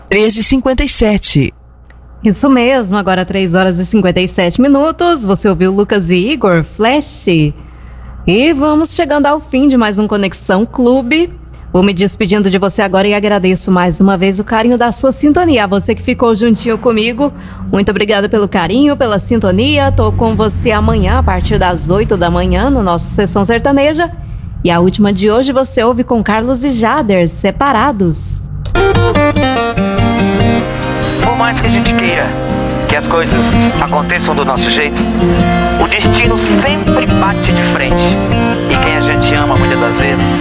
13h57. Isso mesmo, agora 3h57. Você ouviu Lucas e Igor, Flash. E vamos chegando ao fim de mais um Conexão Clube. Vou me despedindo de você agora e agradeço mais uma vez o carinho da sua sintonia. A você que ficou juntinho comigo, muito obrigada pelo carinho, pela sintonia. Tô com você amanhã a partir das 8 da manhã no nosso Sessão Sertaneja. E a última de hoje você ouve com Carlos e Jader, Separados. Por mais que a gente queira que as coisas aconteçam do nosso jeito, o destino sempre bate de frente. E quem a gente ama muitas das vezes